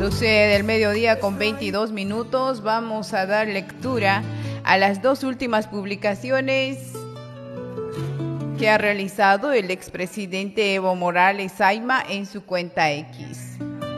12 del mediodía con 22 minutos. Vamos a dar lectura a las dos últimas publicaciones que ha realizado el expresidente Evo Morales Ayma en su cuenta X.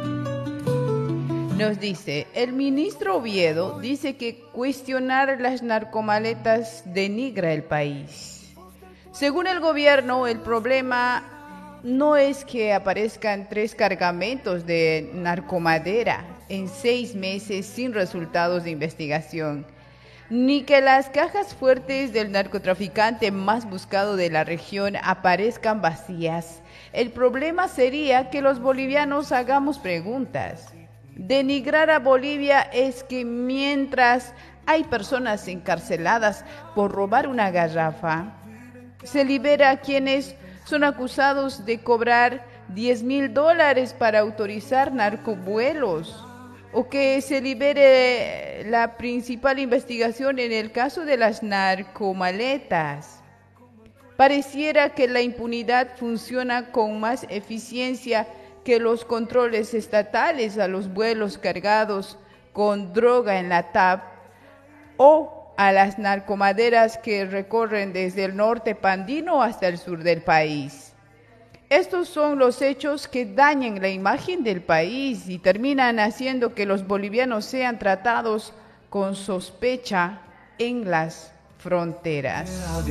Nos dice, el ministro Oviedo dice que cuestionar las narcomaletas denigra el país. Según el gobierno, el problema no es que aparezcan 3 cargamentos de narcomadera en 6 meses sin resultados de investigación, ni que las cajas fuertes del narcotraficante más buscado de la región aparezcan vacías. El problema sería que los bolivianos hagamos preguntas. Denigrar a Bolivia es que mientras hay personas encarceladas por robar una garrafa, se libera a quienes son acusados de cobrar $10,000 para autorizar narcovuelos, o que se libere la principal investigación en el caso de las narcomaletas. Pareciera que la impunidad funciona con más eficiencia que los controles estatales a los vuelos cargados con droga en la TAP o a las narcomaderas que recorren desde el norte pandino hasta el sur del país. Estos son los hechos que dañan la imagen del país y terminan haciendo que los bolivianos sean tratados con sospecha en las fronteras.